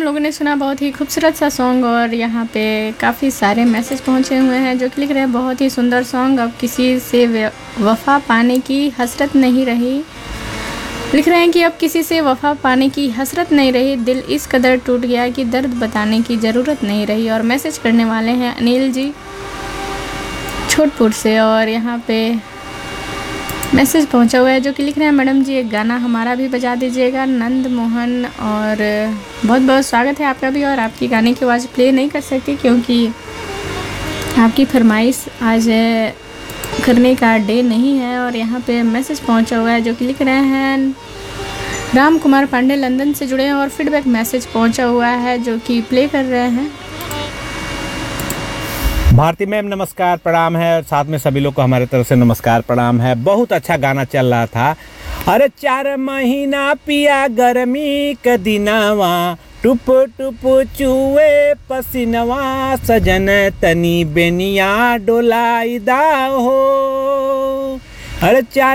हम लोगों ने सुना बहुत ही खूबसूरत सा सॉन्ग और यहाँ पे काफ़ी सारे मैसेज पहुँचे हुए हैं जो कि लिख रहे हैं बहुत ही सुंदर सॉन्ग। अब किसी से वफ़ा पाने की हसरत नहीं रही। लिख रहे हैं कि अब किसी से वफ़ा पाने की हसरत नहीं रही, दिल इस कदर टूट गया कि दर्द बताने की ज़रूरत नहीं रही। और मैसेज करने वाले हैं अनिल जी छोटपुर से और यहाँ पे मैसेज पहुंचा हुआ है जो कि लिख रहे हैं मैडम जी एक गाना हमारा भी बजा दीजिएगा नंद मोहन। और बहुत बहुत स्वागत है आपका भी। और आपकी गाने की आवाज़ प्ले नहीं कर सकती क्योंकि आपकी फरमाइश आज करने का डे नहीं है। और यहाँ पे मैसेज पहुंचा हुआ है जो कि लिख रहे हैं राम कुमार पांडे लंदन से जुड़े हैं और फीडबैक मैसेज पहुंचा हुआ है जो कि प्ले कर रहे हैं। भारती मैम नमस्कार प्रणाम है और साथ में सभी लोग को हमारे तरफ से नमस्कार प्रणाम है। बहुत अच्छा गाना चल रहा था। अरे 4 महीना पिया गर्मी क दिनवा टुप टुप चुए पसीनवा सजन तनी बेनिया डोलाई दा हो। अरे 4